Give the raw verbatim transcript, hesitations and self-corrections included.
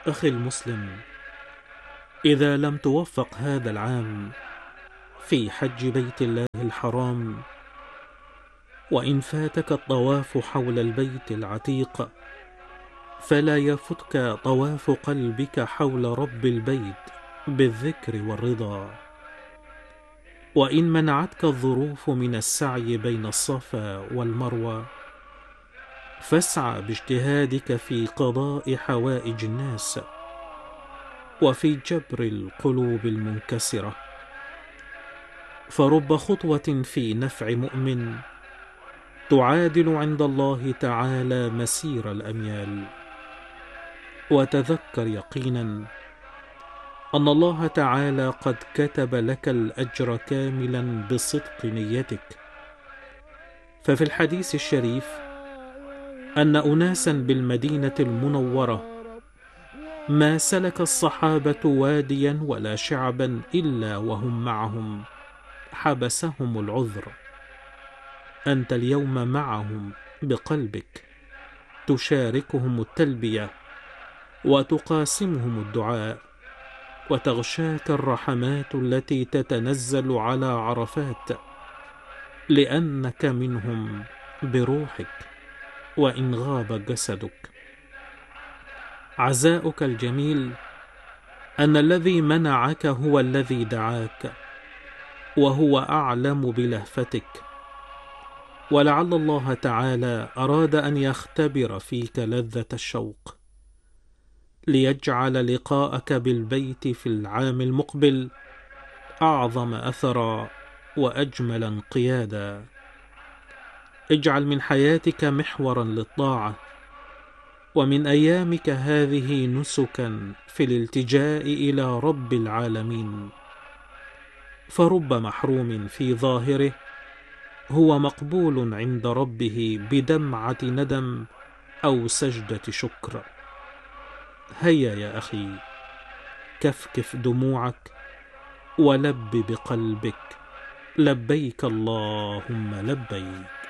أخي المسلم، إذا لم توفق هذا العام في حج بيت الله الحرام، وإن فاتك الطواف حول البيت العتيق، فلا يفتك طواف قلبك حول رب البيت بالذكر والرضا. وإن منعتك الظروف من السعي بين الصفا والمروة، فاسعى باجتهادك في قضاء حوائج الناس وفي جبر القلوب المنكسرة، فرب خطوة في نفع مؤمن تعادل عند الله تعالى مسير الأميال. وتذكر يقينا أن الله تعالى قد كتب لك الأجر كاملا بصدق نيتك. ففي الحديث الشريف أن أناسا بالمدينة المنورة ما سلك الصحابة واديا ولا شعبا إلا وهم معهم، حبسهم العذر. أنت اليوم معهم بقلبك، تشاركهم التلبية وتقاسمهم الدعاء، وتغشاك الرحمات التي تتنزل على عرفات، لأنك منهم بروحك وإن غاب جسدك. عزاؤك الجميل أن الذي منعك هو الذي دعاك، وهو أعلم بلهفتك. ولعل الله تعالى أراد أن يختبر فيك لذة الشوق، ليجعل لقاءك بالبيت في العام المقبل أعظم أثرا وأجمل انقيادا. اجعل من حياتك محورا للطاعة، ومن أيامك هذه نسكا في الالتجاء إلى رب العالمين. فرب محروم في ظاهره هو مقبول عند ربه بدمعة ندم أو سجدة شكر. هيا يا أخي، كفكف دموعك ولب بقلبك لبيك اللهم لبيك.